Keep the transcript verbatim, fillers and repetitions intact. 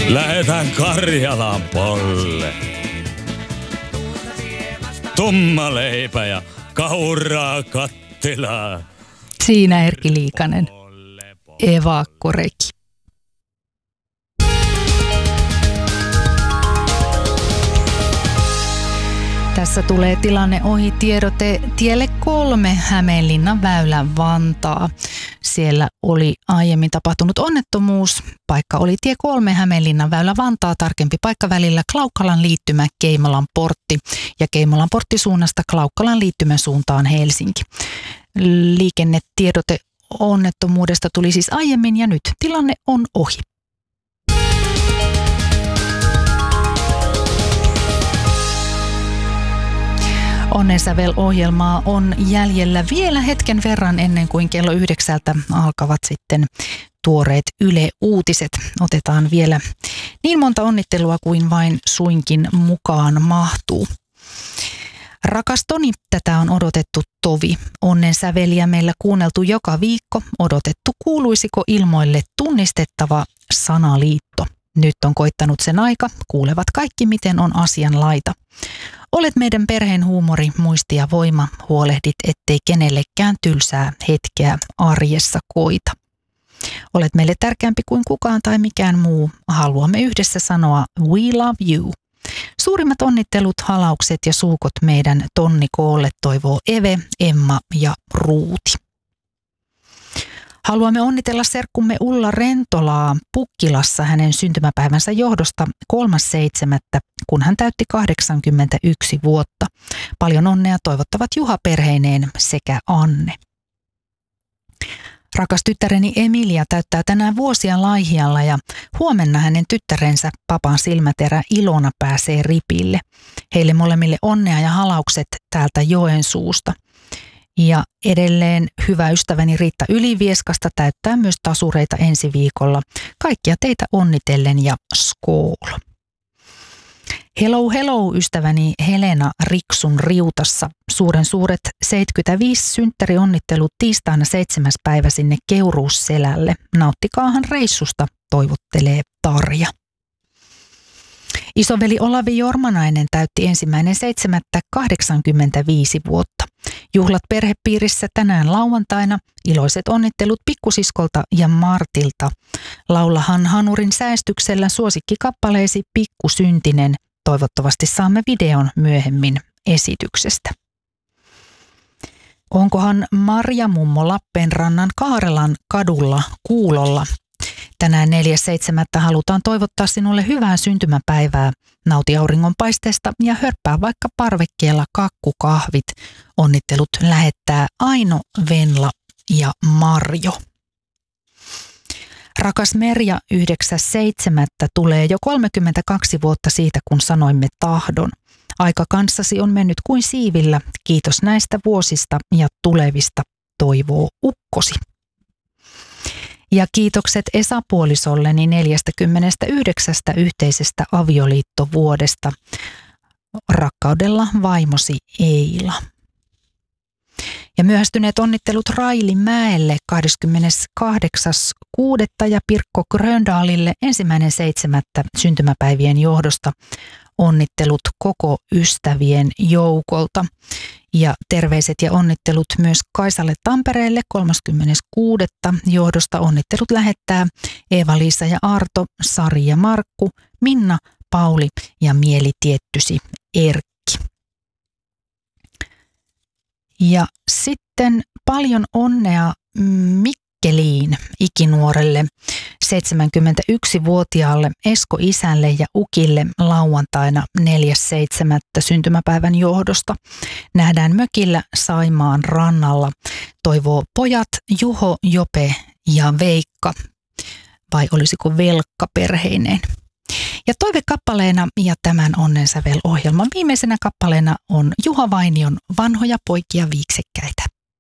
Lähetään Karjalan polle. Tumma leipä ja kauraa kattilaa. Siinä Erkki Liikanen. Evakkoreki. Tässä tulee tilanne ohi tiedote tielle kolme Hämeenlinnan väylän Vantaa. Siellä oli aiemmin tapahtunut onnettomuus. Paikka oli tie kolme Hämeenlinnan väylä Vantaa, tarkempi paikka välillä Klaukkalan liittymä Keimolan portti ja Keimolan porttisuunnasta Klaukkalan liittymän suuntaan Helsinki. Liikennetiedote onnettomuudesta tuli siis aiemmin ja nyt tilanne on ohi. Onnensävel-ohjelmaa on jäljellä vielä hetken verran ennen kuin kello yhdeksältä alkavat sitten tuoreet Yle-uutiset. Otetaan vielä niin monta onnittelua kuin vain suinkin mukaan mahtuu. Rakas Toni, tätä on odotettu tovi. Onnensäveliä meillä kuunneltu joka viikko. Odotettu kuuluisiko ilmoille tunnistettava sanaliitto. Nyt on koittanut sen aika. Kuulevat kaikki, miten on asian laita. Olet meidän perheen huumori, muisti ja voima. Huolehdit, ettei kenellekään tylsää hetkeä arjessa koita. Olet meille tärkeämpi kuin kukaan tai mikään muu. Haluamme yhdessä sanoa we love you. Suurimmat onnittelut, halaukset ja suukot meidän Tonni Koolle toivoo Eve, Emma ja Ruuti. Haluamme onnitella serkkumme Ulla Rentolaa Pukkilassa hänen syntymäpäivänsä johdosta kolmas seitsemättä, kun hän täytti kahdeksankymmentäyksi vuotta. Paljon onnea toivottavat Juha perheineen sekä Anne. Rakas tyttäreni Emilia täyttää tänään vuosia Laihialla ja huomenna hänen tyttärensä papan silmäterä Ilona pääsee ripille. Heille molemmille onnea ja halaukset täältä Joensuusta. Ja edelleen hyvä ystäväni Riitta Ylivieskasta täyttää myös tasureita ensi viikolla. Kaikkia teitä onnitellen ja skool. Hello hello ystäväni Helena Riksun Riutassa. Suuren suuret seitsemänkymmentäviisi synttärionnittelut tiistaina seitsemäs päivä sinne Keuruusselälle. Nauttikaahan reissusta, toivottelee Tarja. Isoveli Olavi Jormanainen täytti ensimmäinen seitsemättä kahdeksankymmentäviisi vuotta. Juhlat perhepiirissä tänään lauantaina. Iloiset onnittelut pikkusiskolta ja Martilta. Laulahan Hanurin säestyksellä suosikkikappaleesi Pikkusyntinen. Toivottavasti saamme videon myöhemmin esityksestä. Onkohan Marja mummo Lappeenrannan Kaarelan kadulla kuulolla? Tänään neljäs seitsemättä halutaan toivottaa sinulle hyvää syntymäpäivää. Nauti auringonpaisteesta ja hörppää vaikka parvekkeella kakkukahvit. Onnittelut lähettää Aino, Venla ja Marjo. Rakas Merja, yhdeksäs seitsemättä tulee jo kolmekymmentäkaksi vuotta siitä, kun sanoimme tahdon. Aika kanssasi on mennyt kuin siivillä. Kiitos näistä vuosista ja tulevista, toivoo ukkosi. Ja kiitokset Esa-puolisolleni neljästäkymmenestäyhdeksästä yhteisestä avioliittovuodesta. Rakkaudella vaimosi Eila. Ja myöhästyneet onnittelut Raili Mäelle kahdeskymmeneskahdeksas kuudetta ja Pirkko Gröndalille ensimmäinen seitsemättä syntymäpäivien johdosta. Onnittelut koko ystävien joukolta. Ja terveiset ja onnittelut myös Kaisalle Tampereelle kolmaskymmenes kuudetta johdosta. Onnittelut lähettää Eeva-Liisa ja Arto, Sari ja Markku, Minna, Pauli ja mielitiettysi Erkki. Ja sitten paljon onnea Mikkeliin ikinuorelle seitsemänkymmentäyksivuotiaalle Esko isälle ja ukille lauantaina neljäs seitsemättä syntymäpäivän johdosta. Nähdään mökillä Saimaan rannalla. Toivoo pojat Juho, Jope ja Veikka. Vai olisiko Velkka perheineen? Ja toivekappaleena ja tämän Onnensävel-ohjelman viimeisenä kappaleena on Juha Vainion Vanhoja poikia viiksekkäitä.